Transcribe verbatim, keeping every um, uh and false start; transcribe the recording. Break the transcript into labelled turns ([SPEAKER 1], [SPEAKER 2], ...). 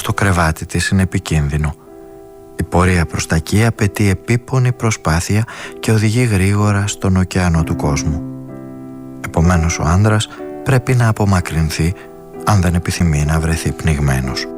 [SPEAKER 1] στο κρεβάτι της είναι επικίνδυνο. Η πορεία προς τα εκεί απαιτεί επίπονη προσπάθεια και οδηγεί γρήγορα στον ωκεανό του κόσμου. Επομένως ο άντρας πρέπει να απομακρυνθεί αν δεν επιθυμεί να βρεθεί πνιγμένος.